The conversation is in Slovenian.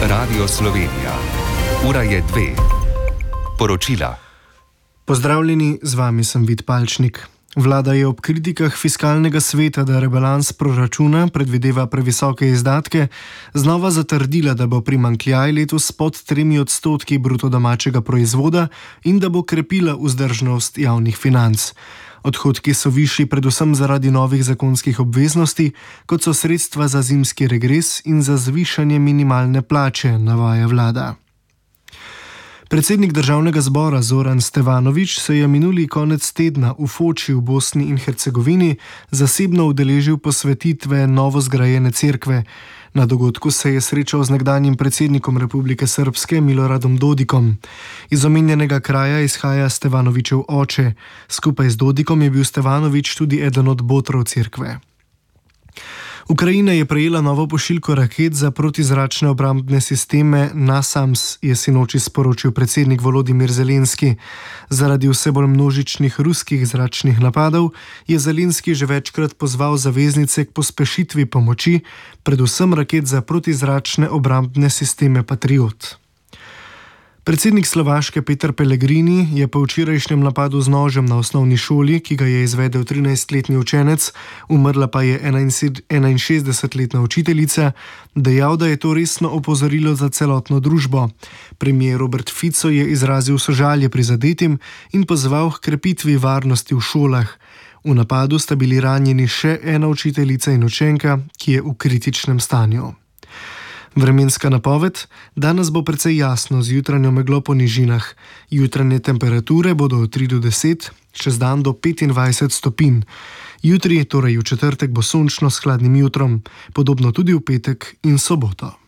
Radio Slovenija. Ura je 2. Poročila. Pozdravljeni, z vami sem Vid Palčnik. Vlada je ob kritikah fiskalnega sveta, da rebalans proračuna predvideva previsoke izdatke, znova zatrdila, da bo primanjkljaj letos pod 3% bruto domačega proizvoda in da bo krepila vzdržnost javnih financ. Odhodki so višji predvsem zaradi novih zakonskih obveznosti, kot so sredstva za zimski regres in za zvišanje minimalne plače, navaja vlada. Predsednik Državnega zbora Zoran Stevanović se je minuli konec tedna v Foči v Bosni in Hercegovini zasebno udeležil posvetitve novozgrajene cerkve. Na dogodku se je srečal z nekdanjim predsednikom Republike Srpske Miloradom Dodikom. Iz omenjenega kraja izhaja Stevanovićev oče. Skupaj z Dodikom je bil Stevanović tudi eden od botrov cerkve. Ukrajina je prejela novo pošiljko raket za protizračne obrambne sisteme NASAMS, je sinoči sporočil predsednik Volodimir Zelenski. Zaradi vse bolj množičnih ruskih zračnih napadov je Zelenski že večkrat pozval zaveznice k pospešitvi pomoči, predvsem raket za protizračne obrambne sisteme Patriot. Predsednik Slovaške Peter Pellegrini je po včerajšnjem napadu z nožem na osnovni šoli, ki ga je izvedel 13-letni učenec, umrla pa je 61-letna učiteljica, dejal, da je to resno opozorilo za celotno družbo. Premier Robert Fico je izrazil sožalje prizadetim in pozval k krepitvi varnosti v šolah. V napadu sta bili ranjeni še ena učiteljica in učenka, ki je v kritičnem stanju. Vremenska napoved: danes bo precej jasno z jutranjo meglo po nižinah. Jutranje temperature bodo od 3 do 10, čez dan do 25 stopinj. Jutri, torej v četrtek, bo sončno s hladnim jutrom, podobno tudi v petek in soboto.